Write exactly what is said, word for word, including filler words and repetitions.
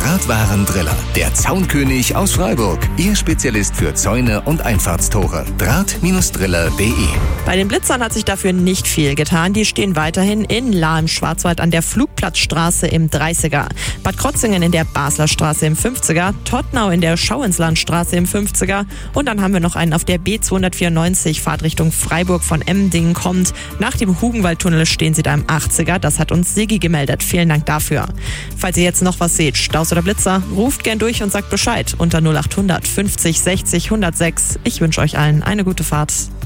Drahtwarendriller, der Zaunkönig aus Freiburg. Ihr Spezialist für Zäune und Einfahrtstore. Draht-Driller punkt de. Bei den Blitzern hat sich dafür nicht viel getan. Die stehen weiterhin in Lahr im Schwarzwald an der Flugplatzstraße im dreißiger, Bad Krotzingen in der Basler Straße im fünfziger, Todtnau in der Schauinslandstraße im fünfziger und dann haben wir noch einen auf der B zweihundertvierundneunzig, Fahrt Richtung Freiburg von Emdingen kommt. Nach dem Hugenwaldtunnel stehen sie da im achtziger. Das hat uns Sigi gemeldet. Vielen Dank dafür. Falls ihr jetzt noch was seht, Staus oder Blitzer, ruft gern durch und sagt Bescheid unter null acht hundert fünfzig sechzig hundertsechs. Ich wünsche euch allen eine gute Fahrt.